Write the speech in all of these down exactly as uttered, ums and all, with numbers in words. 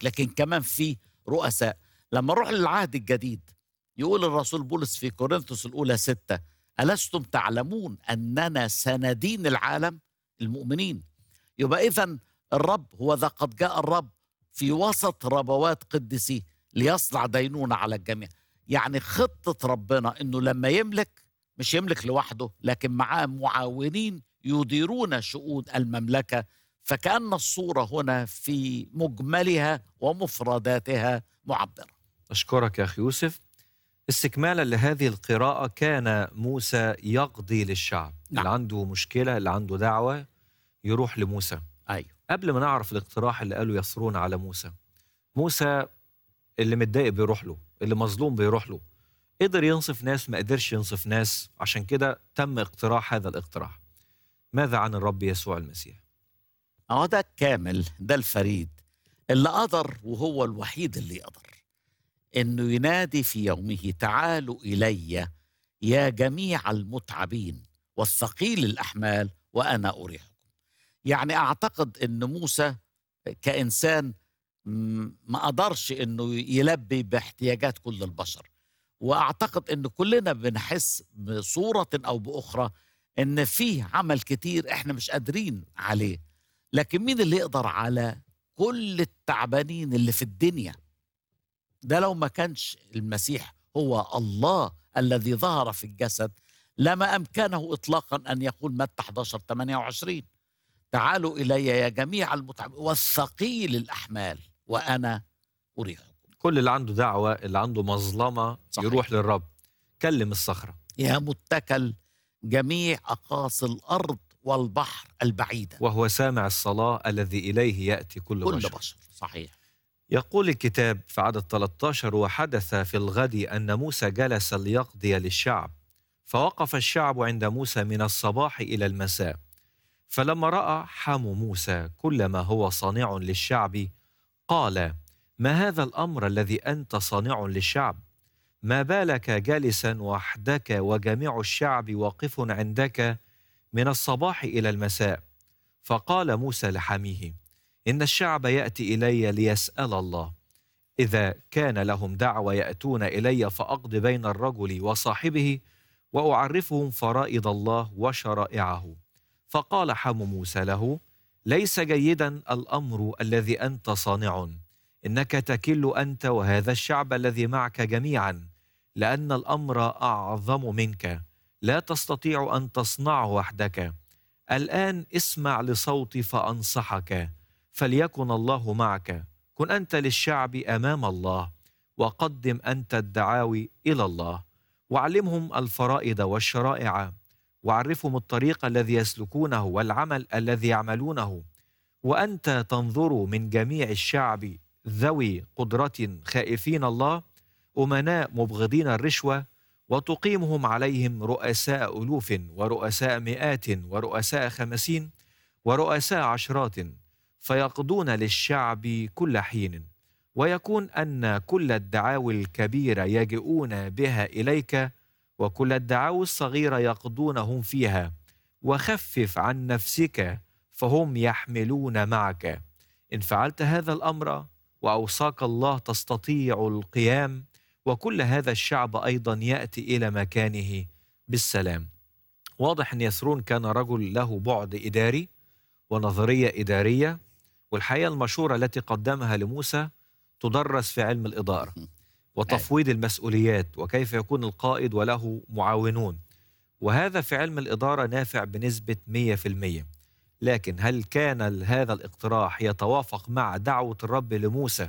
لكن كمان في رؤساء. لما نروح للعهد الجديد يقول الرسول بولس في كورنثوس الأولى ستة: ألستم تعلمون أننا سندين العالم؟ المؤمنين. يبقى إذن الرب هو ذا قد جاء الرب في وسط ربوات قدسيه ليصنع دينونة على الجميع. يعني خطة ربنا إنه لما يملك مش يملك لوحده، لكن معاه معاونين يديرون شؤون المملكة. فكأن الصورة هنا في مجملها ومفرداتها معبرة. أشكرك يا أخي يوسف. استكمالا لهذه القراءة، كان موسى يقضي للشعب. نعم. اللي عنده مشكلة، اللي عنده دعوة، يروح لموسى. أيوه. قبل ما نعرف الاقتراح اللي قالوا يثرون على موسى، موسى اللي متضايق بيروح له، اللي مظلوم بيروح له. قدر ينصف ناس، ما قدرش ينصف ناس، عشان كده تم اقتراح هذا الاقتراح. ماذا عن الرب يسوع المسيح؟ أهو ده الكامل، ده الفريد اللي قدر، وهو الوحيد اللي يقدر إنه ينادي في يومه: تعالوا إلي يا جميع المتعبين والثقيل الأحمال وأنا أريحكم. يعني أعتقد إن موسى كإنسان ما قدرش إنه يلبي باحتياجات كل البشر، وأعتقد إن كلنا بنحس بصورة أو بأخرى إن فيه عمل كتير إحنا مش قادرين عليه. لكن مين اللي يقدر على كل التعبانين اللي في الدنيا؟ ده لو ما كانش المسيح هو الله الذي ظهر في الجسد لما أمكنه إطلاقا أن يقول متى أحد عشر ثمانية وعشرين: تعالوا إلي يا جميع المتعبين والثقيل الأحمال وأنا أريحكم. كل اللي عنده دعوة، اللي عنده مظلمة، صحيح. يروح للرب. كلم الصخرة. يا متكل جميع أقاصي الأرض والبحر البعيدة، وهو سامع الصلاة الذي إليه يأتي كل, كل بشر. بشر. صحيح. يقول الكتاب في عدد ثلاثة عشر: وحدث في الغد أن موسى جلس ليقضي للشعب، فوقف الشعب عند موسى من الصباح إلى المساء. فلما رأى حمو موسى كل ما هو صانع للشعب، قال: ما هذا الأمر الذي أنت صانع للشعب؟ ما بالك جالسا وحدك وجميع الشعب واقف عندك من الصباح إلى المساء؟ فقال موسى لحميه: إن الشعب يأتي إلي ليسأل الله، إذا كان لهم دعوة يأتون إلي فأقضي بين الرجل وصاحبه وأعرفهم فرائض الله وشرائعه. فقال حمو موسى له: ليس جيدا الأمر الذي أنت صانع، إنك تكل أنت وهذا الشعب الذي معك جميعا، لأن الأمر أعظم منك، لا تستطيع أن تصنعه وحدك. الآن اسمع لصوتي فأنصحك، فليكن الله معك. كن أنت للشعب أمام الله، وقدم أنت الدعاوي إلى الله، وعلمهم الفرائض والشرائع، وعرفهم الطريق الذي يسلكونه والعمل الذي يعملونه. وأنت تنظر من جميع الشعب ذوي قدرة خائفين الله، أمناء مبغضين الرشوة، وتقيمهم عليهم رؤساء ألوف ورؤساء مئات ورؤساء خمسين ورؤساء عشرات، فيقضون للشعب كل حين. ويكون أن كل الدعاوي الكبيرة يجئون بها إليك، وكل الدعاوي الصغيرة يقضونهم فيها. وخفف عن نفسك فهم يحملون معك. إن فعلت هذا الأمر وأوصاك الله تستطيع القيام، وكل هذا الشعب أيضا يأتي إلى مكانه بالسلام. واضح أن يثرون كان رجل له بعد إداري ونظرية إدارية، والحقيقة المشورة التي قدمها لموسى تدرس في علم الإدارة وتفويض المسؤوليات، وكيف يكون القائد وله معاونون، وهذا في علم الإدارة نافع بنسبة مئة بالمئة. لكن هل كان هذا الاقتراح يتوافق مع دعوة الرب لموسى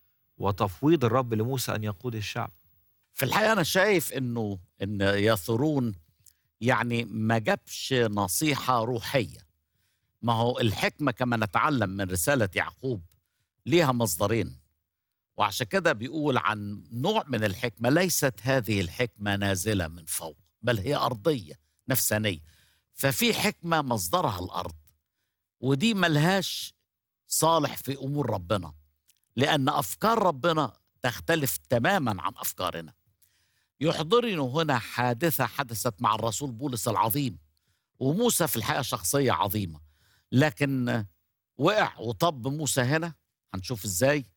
وتفويض الرب لموسى أن يقود الشعب؟ في الحقيقة أنا شايف إنه إن يثرون يعني ما جابش نصيحة روحية. ما هو الحكمة كما نتعلم من رسالة يعقوب ليها مصدرين، وعشان كده بيقول عن نوع من الحكمة: ليست هذه الحكمة نازلة من فوق، بل هي أرضية نفسانية. ففي حكمة مصدرها الأرض، ودي ملهاش صالح في أمور ربنا، لأن أفكار ربنا تختلف تماما عن أفكارنا. يحضرني هنا حادثة حدثت مع الرسول بولس العظيم، وموسى في الحقيقة شخصية عظيمة، لكن وقع وطب موسى هنا، هنشوف إزاي،